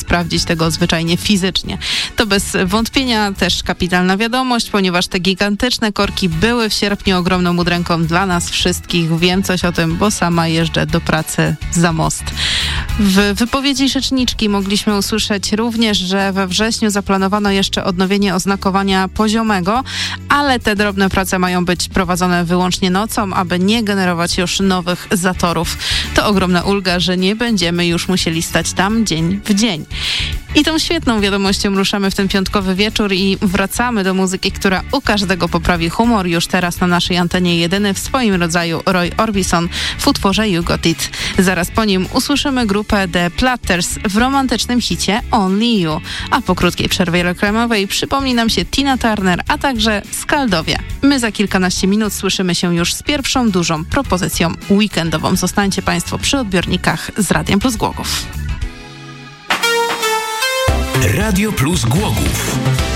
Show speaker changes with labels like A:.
A: sprawdzić tego zwyczajnie fizycznie. To bez wątpienia też kapitalna wiadomość, ponieważ te gigantyczne korki były w sierpniu ogromną udręką dla nas wszystkich. Wiem coś o tym, bo sama jeżdżę do pracy za most. W wypowiedzi rzeczniczki mogliśmy usłyszeć również, że we wrześniu zaplanowano jeszcze odnowienie oznakowania poziomego, ale te drobne prace mają być prowadzone wyłącznie nocą, aby nie generować już nowych zatorów. To ogromna ulga, że nie będziemy już musieli stać tam dzień w dzień. I tą świetną wiadomością ruszamy w ten piątkowy wieczór i wracamy do muzyki, która u każdego poprawi humor. Już teraz na naszej antenie jedyny w swoim rodzaju Roy Orbison w utworze You Got It. Zaraz po nim usłyszymy grupę The Platters w romantycznym hicie Only You. A po krótkiej przerwie reklamowej przypomni nam się Tina Turner, a także Skaldowie. My za kilkanaście minut słyszymy się już z pierwszą dużą propozycją weekendową. Zostańcie Państwo przy odbiornikach z Radiem Plus Głogów.
B: Radio Plus Głogów.